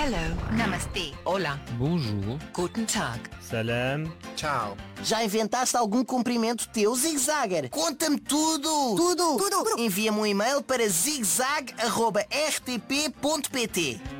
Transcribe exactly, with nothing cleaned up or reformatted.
Hello. Namaste. Hola. Bonjour. Guten Tag. Salam. Tchau. Já inventaste algum cumprimento teu, Zig-Zagger? Conta-me tudo! Tudo! Tudo! Envia-me um e-mail para zigzag arroba r t p ponto p t.